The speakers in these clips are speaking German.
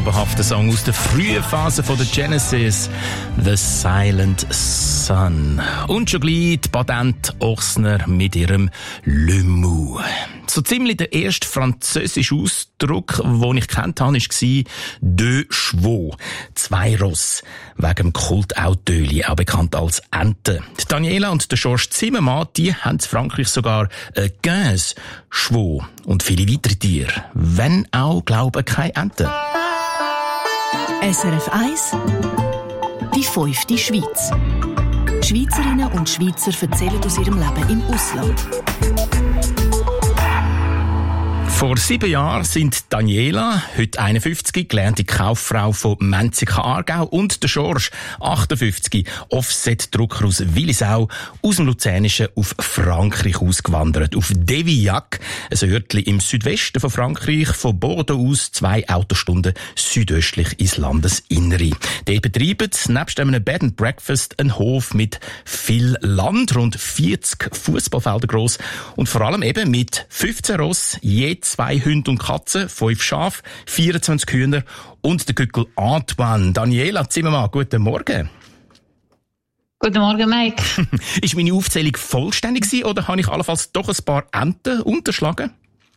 zauberhafter Song aus der frühen Phase von der Genesis, The Silent Sun. Und schon gleich die Patente Ochsner mit ihrem Le Mou. So ziemlich der erste französische Ausdruck, den ich kennt habe, war «deux chevaux», 2 Ross, wegen dem Kultautöli, auch bekannt als Ente. Die Daniela und der Georges Zimmermann, die haben in Frankreich sogar 15 Chevaux und viele weitere Tiere. Wenn auch, glaube ich, keine Ente. SRF 1 Die 5. Schweiz. Schweizerinnen und Schweizer erzählen aus ihrem Leben im Ausland. Vor 7 Jahren sind Daniela, heute 51, gelernte Kauffrau von Menziken-Aargau, und der Georges, 58, Offset-Drucker aus Willisau, aus dem Luzernischen auf Frankreich ausgewandert. Auf Devillac, ein Örtchen im Südwesten von Frankreich, von Bordeaux aus 2 Autostunden südöstlich ins Landesinnere. Die betreiben nebst einem Bed and Breakfast einen Hof mit viel Land, rund 40 Fußballfelder gross, und vor allem eben mit 15 Ross, je 2 Hunde und Katzen, 5 Schafe, 24 Hühner und der Gückel Antoine. Daniela Zimmermann, guten Morgen. Guten Morgen, Mike. Ist meine Aufzählung vollständig gewesen, oder habe ich allenfalls doch ein paar Enten unterschlagen?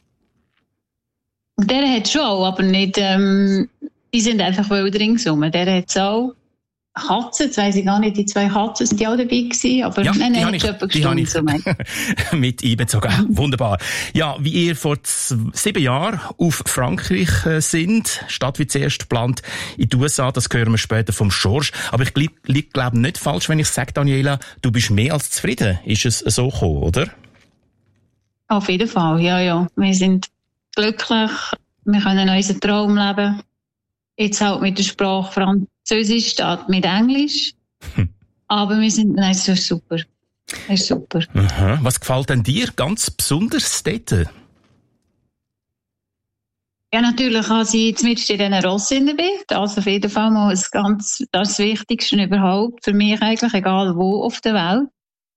Der hat schon, aber nicht, die sind einfach wild ringsum. Der hat auch Katzen, jetzt weiss ich gar nicht, die 2 Katzen sind ja auch dabei gewesen, aber ja, nein, die habe ich mit einbezogen. Wunderbar. Ja, wie ihr vor 7 Jahren auf Frankreich sind, statt wie zuerst geplant in die USA, das hören wir später vom Georges. Aber ich glaube nicht falsch, wenn ich sage, Daniela, du bist mehr als zufrieden. Ist es so gekommen, oder? Auf jeden Fall, ja. Wir sind glücklich, wir können unseren Traum leben. Jetzt halt mit der Sprache Französisch statt mit Englisch. Aber es ist super. Es ist super. Aha. Was gefällt denn dir ganz besonders dort? Ja, natürlich, als ich jetzt mit in diesen Rossen bin. Das auf jeden Fall mal das Wichtigste überhaupt. Für mich eigentlich, egal wo auf der Welt.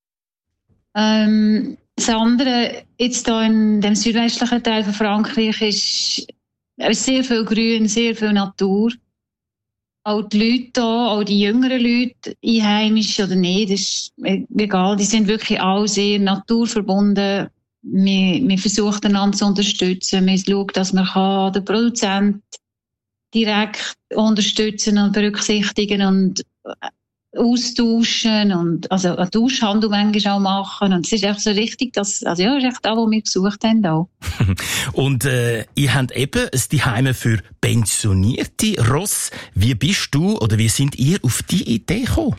Das andere, jetzt hier in dem südwestlichen Teil von Frankreich, ist sehr viel Grün, sehr viel Natur. Auch die Leute hier, auch die jüngeren Leute, einheimisch oder nicht, das ist egal. Die sind wirklich alle sehr naturverbunden. Wir versuchen einander zu unterstützen. Wir schauen, dass man den Produzenten direkt unterstützen und berücksichtigen und austauschen und also einen Tauschhandel manchmal auch machen. Und es ist echt so richtig, das ist echt das, was wir gesucht haben auch. Und ihr habt eben ein Zuhause für pensionierte Ross. Wie bist du oder wie sind ihr auf die Idee gekommen?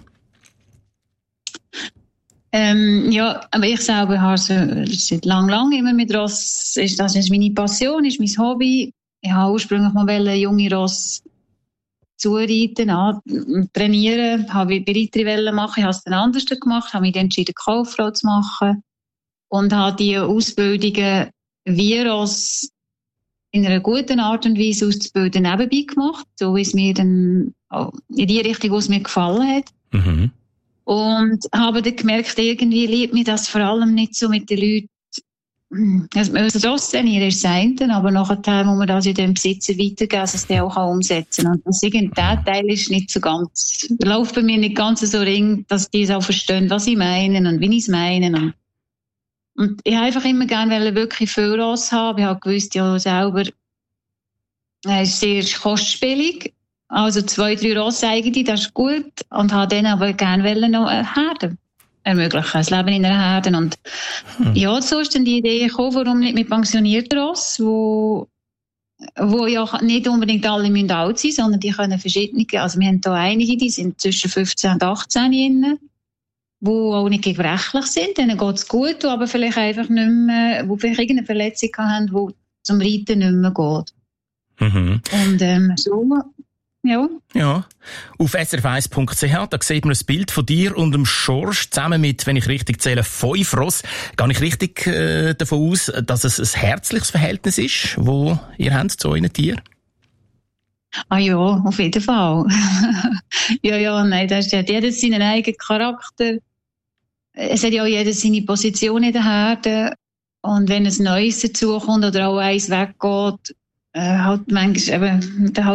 Ja, aber ich selber habe seit lang immer mit Ross, das ist meine Passion, ist mein Hobby. Ich habe ursprünglich mal junge Ross zureiten, trainieren, habe Reiter machen, ich habe es dann anders gemacht, habe mich dann entschieden, Kauffrau zu machen und habe die Ausbildungen wie Ross in einer guten Art und Weise auszubilden nebenbei gemacht, so wie es mir dann in die Richtung, wo es mir gefallen hat. Mhm. Und habe dann gemerkt, irgendwie liebt mir das vor allem nicht so mit den Leuten. Also das trainieren ist das eine, aber nachher muss man das in dem Besitzer weitergeben, dass es der auch umsetzen kann. Und der Teil ist nicht so ganz, läuft bei mir nicht ganz so ring, dass die es auch verstehen, was ich meine und wie ich es meine. Und ich habe einfach immer gerne wirklich viel Ross haben. Ich habe gewusst, ja selber, es ist sehr kostspielig. Also 2, 3 Ross eigene, das ist gut. Und habe dann aber gerne noch eine Herde ermöglichen, das Leben in einer Herde. Und ja, so ist dann die Idee gekommen, warum nicht mit pensionierten Ross, wo ja nicht unbedingt alle müssen alt sein, sondern die können verschiedene, also wir haben hier einige, die sind zwischen 15 und 18 drin, die auch nicht gebrechlich sind, denen geht es gut, die aber vielleicht einfach nicht mehr, die vielleicht irgendeine Verletzung haben, die zum Reiten nicht mehr geht. Mhm. Und so... Ja. Auf srf1.ch, da sieht man ein Bild von dir und dem Georges zusammen mit, wenn ich richtig zähle, 5 Ross. Gehe ich richtig davon aus, dass es ein herzliches Verhältnis ist, das ihr habt zu euren Tieren? Ah ja, auf jeden Fall. Nein, das ist ja jeder seinen eigenen Charakter. Es hat ja auch jeder seine Position in der Herde. Und wenn ein Neues dazukommt oder auch eins weggeht, halt manchmal eben, halt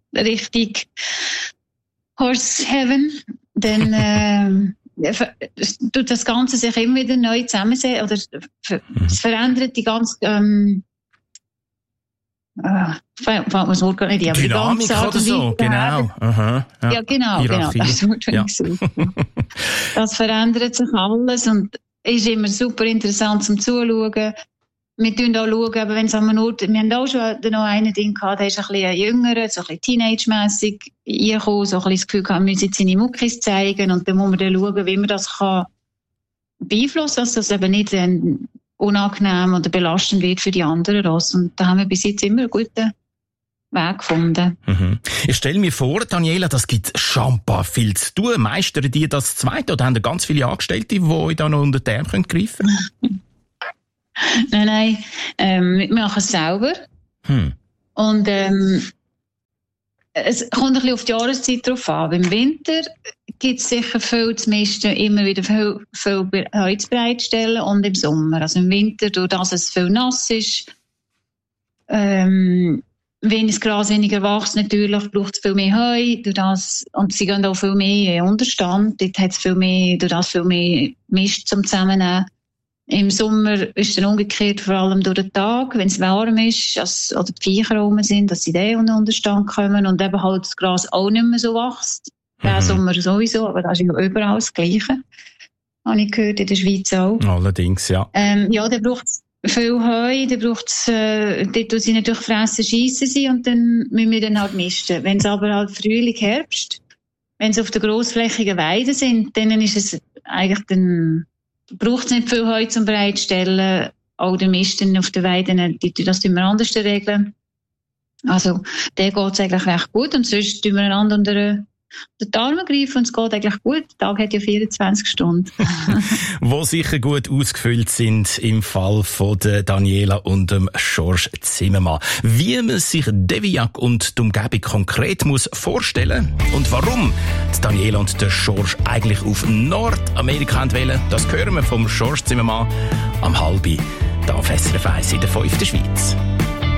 richtig Horse Heaven, dann tut das Ganze sich immer wieder neu zusammensetzen, oder es verändert die ganze fällt mir das Wort gar nicht ein, aber Dynamik die ganze oder so, genau. Aha, ja, genau, das Wort finde ich super. Das verändert sich alles und ist immer super interessant zum Zuschauen. Wir schauen auch, wenn es an Ort, wir haben auch schon noch einen Ding gehabt, der ist ein bisschen jünger, so ein bisschen teenage-mässig reingekommen, so ein bisschen das Gefühl gehabt, wir müssen jetzt seine Muckis zeigen und dann muss man dann schauen, wie man das kann beeinflussen, dass das eben nicht unangenehm oder belastend wird für die anderen Rassen. Und da haben wir bis jetzt immer einen guten Weg gefunden. Ich stelle mir vor, Daniela, das gibt schambar viel zu tun. Meistern die das Zweite oder haben da ganz viele Angestellte, die euch da noch unter die Arme greifen können? Nein, wir machen es selber. Und es kommt ein bisschen auf die Jahreszeit drauf an. Im Winter gibt es sicher viel zu misten, immer wieder viel Heu zu bereitstellen und im Sommer. Also im Winter, durch das es viel nass ist, wenn das Gras weniger wächst, natürlich braucht es viel mehr Heu, durch das, und sie gehen auch viel mehr in Unterstand, dort hat es viel mehr Mist zum Zusammennehmen. Im Sommer ist es dann umgekehrt, vor allem durch den Tag, wenn es warm ist, oder die Viecher rum sind, dass sie dann unter Unterstand kommen und eben halt das Gras auch nicht mehr so wächst. Den Sommer sowieso, aber das ist ja überall das Gleiche. Habe ich gehört, in der Schweiz auch. Allerdings, ja. Ja, da braucht es viel Heu, dort tun sie natürlich fressen, schiessen sie und dann müssen wir dann halt misten. Wenn es aber halt Frühling, Herbst, wenn sie auf der grossflächigen Weide sind, dann ist es eigentlich braucht es nicht viel Heu zum Bereitstellen. Auch der Mist auf der Weide, das tun wir anders regeln. Also, der geht es eigentlich recht gut. Und sonst tun wir einander unter die Arme greifen und es geht eigentlich gut. Der Tag hat ja 24 Stunden. Wo sicher gut ausgefüllt sind im Fall von der Daniela und dem George Zimmermann. Wie man sich Deviac und die Umgebung konkret muss vorstellen und warum die Daniela und der George eigentlich auf Nordamerika wollen, das hören wir vom George Zimmermann am 3:30 da auf SRF 1 in der 5. Schweiz.